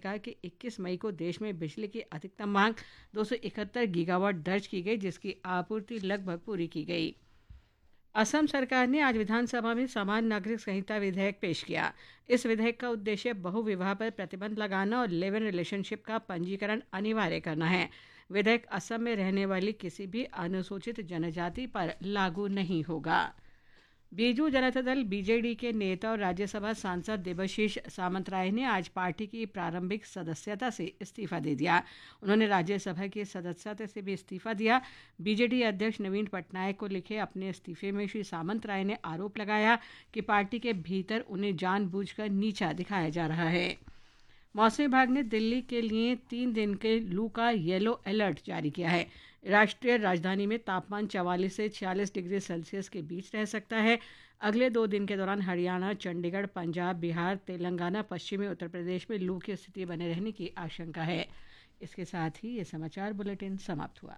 कहा कि 21 मई को देश में बिजली की अधिकतम मांग 271 गीगावाट दर्ज की गई, जिसकी आपूर्ति लगभग पूरी की गई। असम सरकार ने आज विधानसभा में समान नागरिक संहिता विधेयक पेश किया। इस विधेयक का उद्देश्य बहुविवाह पर प्रतिबंध लगाना और लिव इन रिलेशनशिप का पंजीकरण अनिवार्य करना है। विधेयक असम में रहने वाली किसी भी अनुसूचित जनजाति पर लागू नहीं होगा। बीजू जनता दल बीजेडी के नेता और राज्यसभा सांसद देबाशीष सामंतराय ने आज पार्टी की प्रारंभिक सदस्यता से इस्तीफा दे दिया। उन्होंने राज्यसभा की सदस्यता से भी इस्तीफा दिया। बीजेडी अध्यक्ष नवीन पटनायक को लिखे अपने इस्तीफे में श्री सामंतराय ने आरोप लगाया कि पार्टी के भीतर उन्हें जानबूझकर नीचा दिखाया जा रहा है। मौसम विभाग ने दिल्ली के लिए 3 दिन के लू का येलो अलर्ट जारी किया है। राष्ट्रीय राजधानी में तापमान 44 से 46 डिग्री सेल्सियस के बीच रह सकता है। अगले 2 दिन के दौरान हरियाणा, चंडीगढ़, पंजाब, बिहार, तेलंगाना, पश्चिमी उत्तर प्रदेश में लू की स्थिति बने रहने की आशंका है। इसके साथ ही ये समाचार बुलेटिन समाप्त हुआ।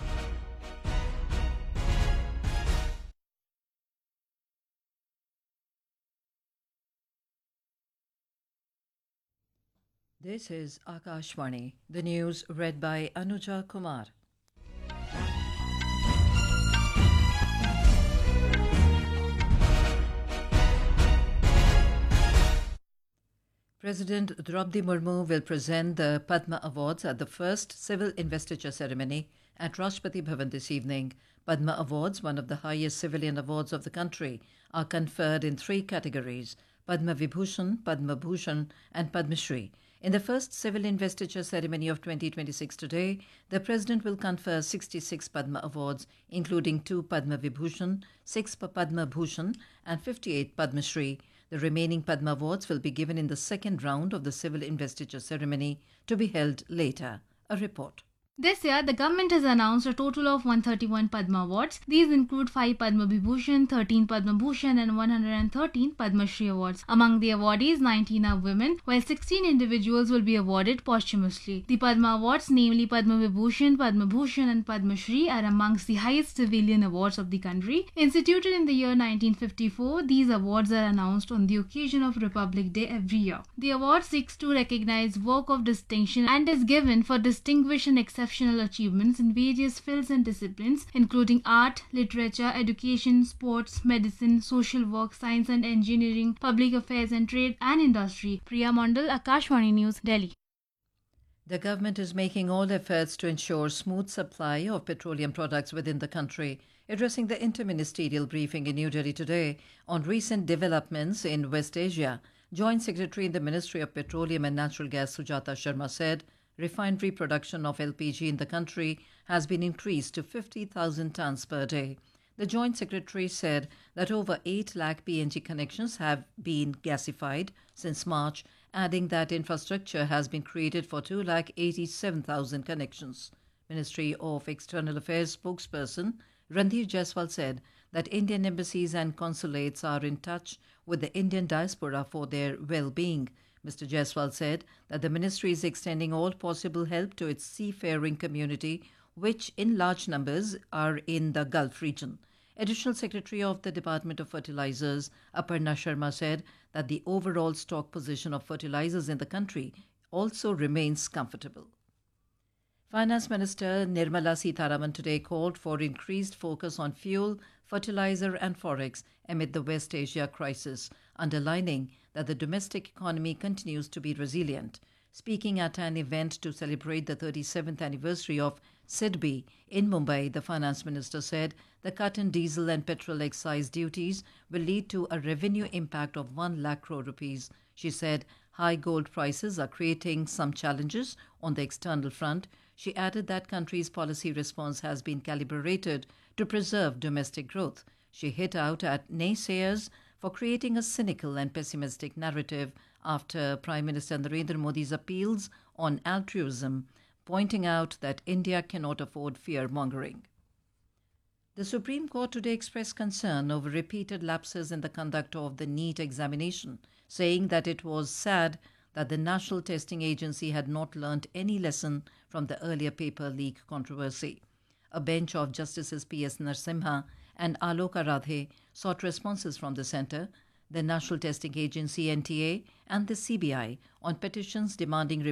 This is Akashvani, the news read by Anuja Kumar. President Draupadi Murmu will present the Padma Awards at the first civil investiture ceremony at Rashtrapati Bhavan this evening. Padma Awards, one of the highest civilian awards of the country, are conferred in 3 categories: Padma Vibhushan, Padma Bhushan and Padma Shri. In the first civil investiture ceremony of 2026 today, the President will confer 66 Padma Awards, including 2 Padma Vibhushan, 6 Padma Bhushan and 58 Padma Shri. The remaining Padma Awards will be given in the second round of the civil investiture ceremony to be held later. A report. This year, the government has announced a total of 131 Padma Awards. These include 5 Padma Vibhushan, 13 Padma Bhushan and 113 Padma Shri Awards. Among the awardees, 19 are women, while 16 individuals will be awarded posthumously. The Padma Awards, namely Padma Vibhushan, Padma Bhushan and Padma Shri, are amongst the highest civilian awards of the country. Instituted in the year 1954, these awards are announced on the occasion of Republic Day every year. The award seeks to recognize work of distinction and is given for distinguished and exceptional achievements in various fields and disciplines, including art, literature, education, sports, medicine, social work, science and engineering, public affairs and trade and industry. Priya Mondal, Akashvani News, Delhi. The government is making all efforts to ensure smooth supply of petroleum products within the country. Addressing the interministerial briefing in New Delhi today on recent developments in West Asia, Joint Secretary in the Ministry of Petroleum and Natural Gas Sujata Sharma said refinery production of LPG in the country has been increased to 50,000 tons per day. The Joint Secretary said that over 8 lakh PNG connections have been gasified since March, adding that infrastructure has been created for 2,87,000 connections. Ministry of External Affairs spokesperson Randhir Jaiswal said that Indian embassies and consulates are in touch with the Indian diaspora for their well-being. Mr. Jaiswal said that the ministry is extending all possible help to its seafaring community, which in large numbers are in the Gulf region. Additional Secretary of the Department of Fertilizers, Aparna Sharma, said that the overall stock position of fertilizers in the country also remains comfortable. Finance Minister Nirmala Sitharaman today called for increased focus on fuel, fertilizer and forex amid the West Asia crisis, underlining that the domestic economy continues to be resilient. Speaking at an event to celebrate the 37th anniversary of SIDBI in Mumbai, the Finance Minister said the cut in diesel and petrol excise duties will lead to a revenue impact of 1 lakh crore rupees. She said high gold prices are creating some challenges on the external front. She added that country's policy response has been calibrated to preserve domestic growth. She hit out at naysayers for creating a cynical and pessimistic narrative after Prime Minister Narendra Modi's appeals on altruism, pointing out that India cannot afford fear-mongering. The Supreme Court today expressed concern over repeated lapses in the conduct of the NEET examination, saying that it was sad that the National Testing Agency had not learnt any lesson from the earlier paper leak controversy. A bench of Justices P.S. Narasimha and Alok Aradhe sought responses from the Centre, the National Testing Agency (NTA) and the CBI on petitions demanding